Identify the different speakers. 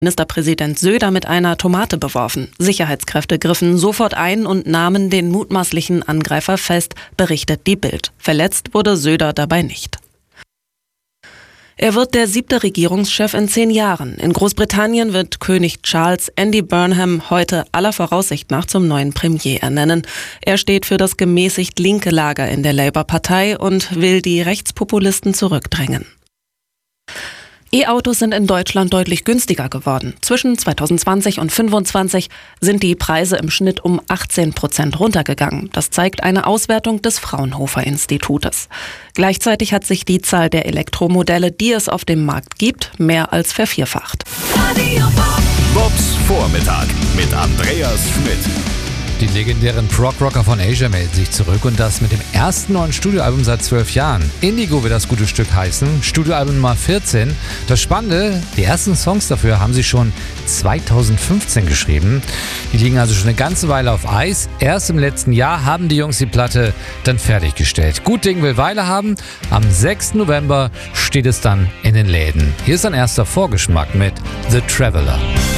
Speaker 1: Ministerpräsident Söder mit einer Tomate beworfen. Sicherheitskräfte griffen sofort ein und nahmen den mutmaßlichen Angreifer fest, berichtet die Bild. Verletzt wurde Söder dabei nicht. Er wird der 7. Regierungschef in 10 Jahren. In Großbritannien wird König Charles Andy Burnham heute aller Voraussicht nach zum neuen Premier ernennen. Er steht für das gemäßigt linke Lager in der Labour-Partei und will die Rechtspopulisten zurückdrängen. E-Autos sind in Deutschland deutlich günstiger geworden. Zwischen 2020 und 2025 sind die Preise im Schnitt um 18% runtergegangen. Das zeigt eine Auswertung des Fraunhofer Institutes. Gleichzeitig hat sich die Zahl der Elektromodelle, die es auf dem Markt gibt, mehr als vervierfacht.
Speaker 2: Bobs Vormittag mit Andreas Schmidt.
Speaker 3: Die legendären Prog-Rocker von Asia melden sich zurück und das mit dem ersten neuen Studioalbum seit 12 Jahren. Indigo wird das gute Stück heißen, Studioalbum Nummer 14. Das Spannende, die ersten Songs dafür haben sie schon 2015 geschrieben. Die liegen also schon eine ganze Weile auf Eis. Erst im letzten Jahr haben die Jungs die Platte dann fertiggestellt. Gut Ding will Weile haben. Am 6. November steht es dann in den Läden. Hier ist ein erster Vorgeschmack mit The Traveler.